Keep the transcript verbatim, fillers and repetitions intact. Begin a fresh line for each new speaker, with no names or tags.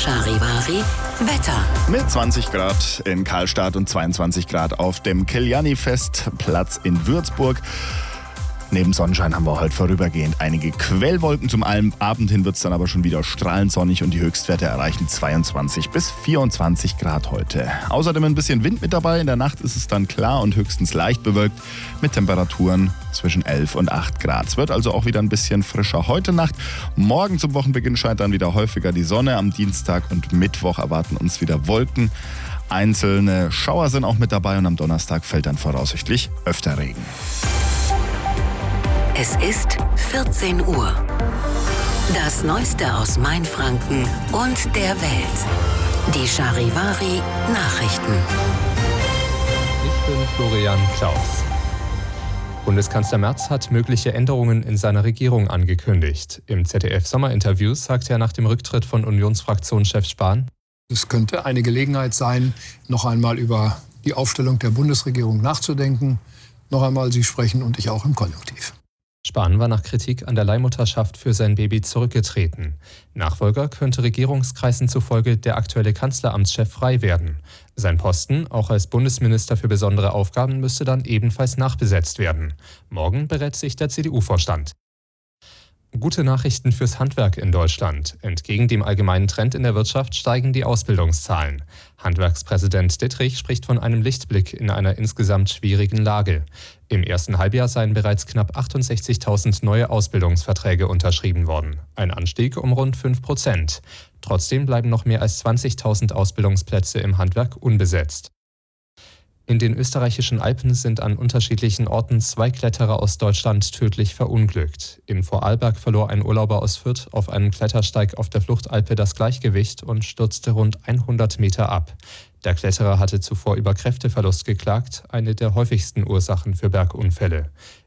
Charivari Wetter.
Mit zwanzig Grad in Karlstadt und zweiundzwanzig Grad auf dem Kiljani-Festplatz in Würzburg. Neben Sonnenschein haben wir heute vorübergehend einige Quellwolken. Zum Abend hin wird es dann aber schon wieder strahlend sonnig und die Höchstwerte erreichen zweiundzwanzig bis vierundzwanzig Grad heute. Außerdem ein bisschen Wind mit dabei. In der Nacht ist es dann klar und höchstens leicht bewölkt mit Temperaturen zwischen elf und acht Grad. Es wird also auch wieder ein bisschen frischer heute Nacht. Morgen zum Wochenbeginn scheint dann wieder häufiger die Sonne. Am Dienstag und Mittwoch erwarten uns wieder Wolken. Einzelne Schauer sind auch mit dabei und am Donnerstag fällt dann voraussichtlich öfter Regen.
Es ist vierzehn Uhr. Das Neueste aus Mainfranken und der Welt. Die Charivari Nachrichten.
Ich bin Florian Klaus. Bundeskanzler Merz hat mögliche Änderungen in seiner Regierung angekündigt. Im Z D F-Sommerinterview sagte er nach dem Rücktritt von Unionsfraktionschef Spahn:
Es könnte eine Gelegenheit sein, noch einmal über die Aufstellung der Bundesregierung nachzudenken. Noch einmal, Sie sprechen und ich auch im Konjunktiv.
Spahn war nach Kritik an der Leihmutterschaft für sein Baby zurückgetreten. Nachfolger könnte Regierungskreisen zufolge der aktuelle Kanzleramtschef frei werden. Sein Posten, auch als Bundesminister für besondere Aufgaben, müsste dann ebenfalls nachbesetzt werden. Morgen berät sich der C D U-Vorstand. Gute Nachrichten fürs Handwerk in Deutschland. Entgegen dem allgemeinen Trend in der Wirtschaft steigen die Ausbildungszahlen. Handwerkspräsident Dittrich spricht von einem Lichtblick in einer insgesamt schwierigen Lage. Im ersten Halbjahr seien bereits knapp achtundsechzigtausend neue Ausbildungsverträge unterschrieben worden. Ein Anstieg um rund fünf Prozent. Trotzdem bleiben noch mehr als zwanzigtausend Ausbildungsplätze im Handwerk unbesetzt. In den österreichischen Alpen sind an unterschiedlichen Orten zwei Kletterer aus Deutschland tödlich verunglückt. In Vorarlberg verlor ein Urlauber aus Fürth auf einem Klettersteig auf der Fluchtalpe das Gleichgewicht und stürzte rund hundert Meter ab. Der Kletterer hatte zuvor über Kräfteverlust geklagt, eine der häufigsten Ursachen für Bergunfälle.